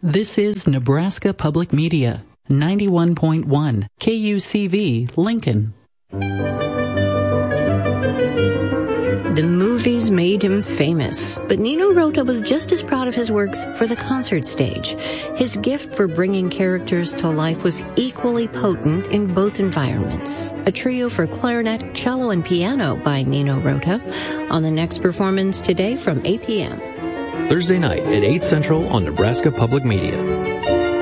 This is Nebraska Public Media, 91.1 KUCV, Lincoln. The movies made him famous, but Nino Rota was just as proud of his works for the concert stage. His gift for bringing characters to life was equally potent in both environments. A trio for clarinet, cello, and piano by Nino Rota on the next performance today from 8 p.m. Thursday night at 8 Central on Nebraska Public Media.